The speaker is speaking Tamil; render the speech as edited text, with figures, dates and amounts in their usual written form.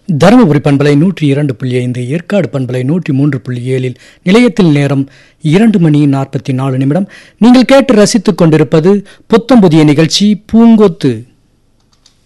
தருமபுரி பண்பலை 102.5, ஏற்காடு பண்பலை 103.7 நிலையத்தில் நேரம் 2:44. நீங்கள் கேட்டு ரசித்துக் கொண்டிருப்பது புத்தம் புதிய நிகழ்ச்சி பூங்கொத்து.